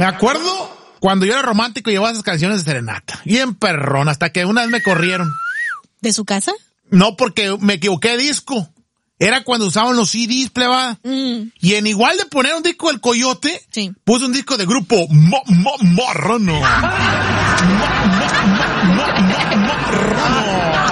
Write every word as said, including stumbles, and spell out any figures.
Me acuerdo cuando yo era romántico y llevaba esas canciones de serenata. Bien perrón, hasta que una vez me corrieron. ¿De su casa? No, porque me equivoqué de disco. Era cuando usaban los C Ds, plebada. Mm. Y en igual de poner un disco del Coyote, sí, puse un disco de grupo Mo, Mo, Marrano. Mo, Mo, Mo, Mo, Mo, Marrano.